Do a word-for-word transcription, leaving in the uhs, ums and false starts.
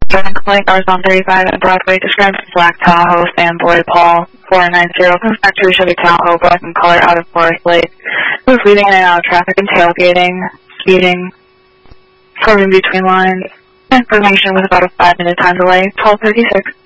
Link Cars on thirty-five and Broadway describes black Tahoe fanboy Paul four nine zero comes back to a Chevy Tahoe black in color out of Forest Lake. He was weaving in and out of traffic and tailgating, speeding, swerving between lines. Information was about a five minute time delay, twelve thirty-six.